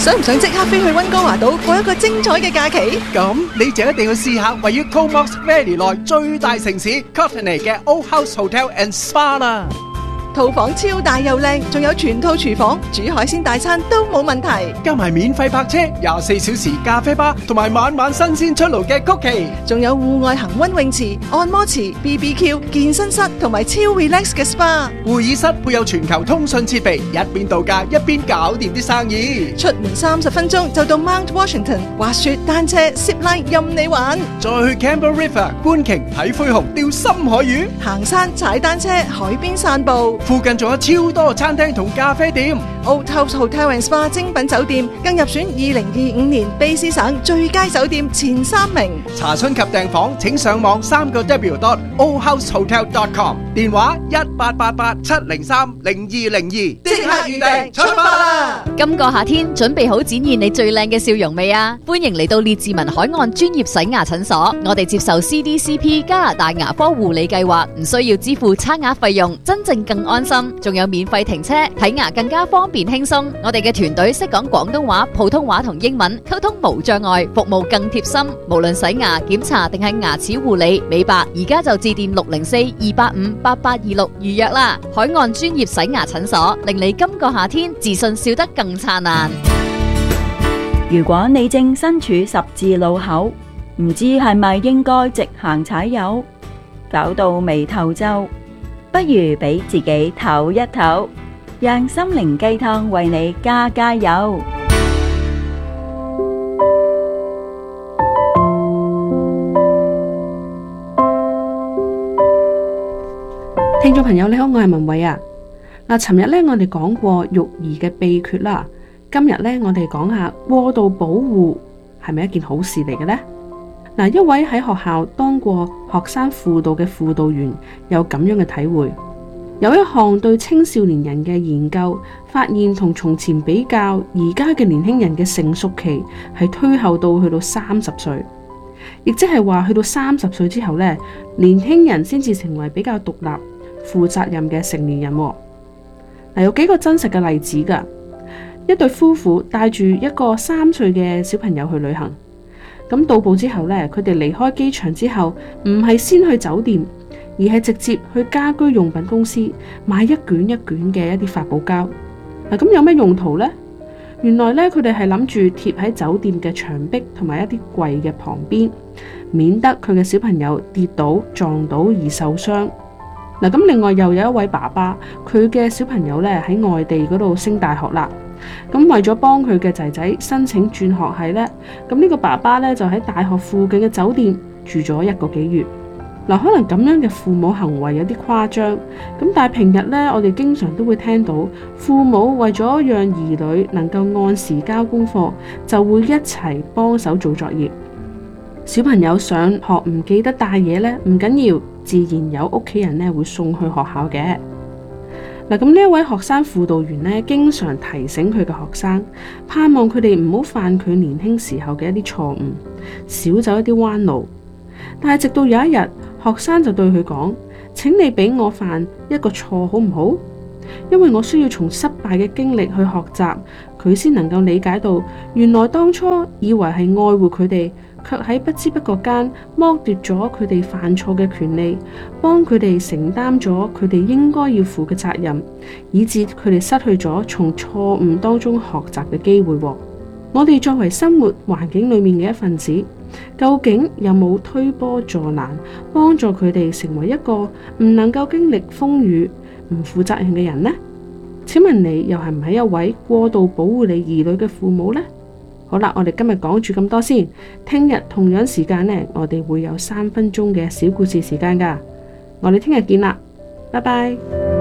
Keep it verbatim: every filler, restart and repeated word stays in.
想唔想即刻飛去溫哥華島過一個精彩嘅假期？ 咁你就一定要試下位於 Comox Valley 內最大城市 Courtenay 嘅 Old House Hotel and Spa 啦。 套房超大又靚，仲有全套廚房，煮海鮮大餐都冇問題。 加埋免費泊車、廿四小時咖啡吧，同埋晚晚新鮮出爐嘅曲奇， 仲有戶外恒溫泳池、按摩池、B B Q、健身室同埋超 relax 嘅 S P A。 會議室配有全球通訊設備，一邊度假一邊搞掂啲生意。 出門三十分鐘就到 Mount Washington，滑雪、單車、zip line 任你玩。 再去 Campbell River 觀鯨睇灰熊、釣深海魚， 行山、踩單車、海邊散步。 附近仲有超多餐廳同咖啡店。 Old House Hotel and Spa 精品酒店更入選二零二五年卑詩省最佳酒店前三名。 查詢及訂房請上網三個 W dot old house hotel dot com， 電話一八八八七零三零二零二，即刻預訂出發啦！ 今個夏天準備好展現你最靚嘅笑容未啊？歡迎嚟到列治文海岸專業洗牙診所，我哋接受 C D C P 加拿大牙科護理計劃，唔需要支付差額費用，真正更安心，仲有免費停車，睇牙更加方便輕鬆。我哋嘅團隊識講廣東話、普通話同英文，溝通無障礙，服務更貼心。無論洗牙、檢查定係牙齒護理、美白，而家就致電六零四二八五八八二六預約啦。海岸專業洗牙診所，令你今個夏天自信笑得更燦爛。 如果你正身處十字路口，唔知係咪應該直行踩油，搞到眉頭皺，不如俾自己唞一唞，讓心靈雞湯為你加加油。 聽眾朋友你好，我係文慧啊。嗱，尋日咧我哋講過育兒嘅秘訣啦，今日咧我哋講下過度保護係咪一件好事嚟嘅呢？嗱，一位喺學校當過學生輔導嘅輔導員有咁樣嘅體會，有一項對青少年人嘅研究發現，同從前比較，而家嘅年輕人嘅成熟期係推後到去到三十歲，亦即係話去到三十歲之後呢，年輕人先至成為比較獨立、負責任嘅成年人。嗱，有幾個真實嘅例子噶，一對夫婦帶住一個三歲嘅小朋友去旅行，咁到埗之後呢，佢哋離開機場之後，唔係先去酒店，而係直接去家居用品公司買一卷一卷嘅一啲發泡膠。嗱，咁有咩用途呢？原來呢，佢哋係諗住貼喺酒店嘅牆壁同埋一啲櫃嘅旁邊，免得佢嘅小朋友跌倒撞到而受傷。嗱，咁另外又有一位爸爸，佢嘅小朋友咧喺外地嗰度升大學啦。咁為咗幫佢嘅仔仔申請轉學系咧，咁呢個爸爸咧就喺大學附近嘅酒店住咗一個幾月。嗱，可能咁樣嘅父母行為有啲誇張，咁但係平日咧，我哋經常都會聽到父母為咗讓兒女能夠按時交功課，就會一齊幫手做作業。小朋友上學唔記得帶嘢咧，唔緊要，自然有屋企人咧會送去學校嘅。嗱，咁呢一位學生輔導員咧，經常提醒佢嘅學生，盼望佢哋唔好犯佢年輕時候嘅一啲錯誤，少走一啲彎路。但係直到有一日，學生就對佢講：請你俾我犯一個錯好唔好？因為我需要從失敗嘅經歷去學習，佢先能夠理解到，原來當初以為係愛護佢哋，卻喺不知不覺間剝奪咗佢哋犯錯嘅權利，幫佢哋承擔咗佢哋應該要負嘅責任，以致佢哋失去咗從錯誤當中學習嘅機會。我哋作為生活環境裏面嘅一份子，究竟有冇推波助瀾，幫助佢哋成為一個唔能夠經歷風雨、唔負責任嘅人呢？請問你又係唔係一位過度保護你兒女嘅父母呢？好啦，我哋今日講住咁多先，聽日同樣時間呢，我哋會有三分鐘嘅小故事時間噶，我哋聽日見啦，拜拜。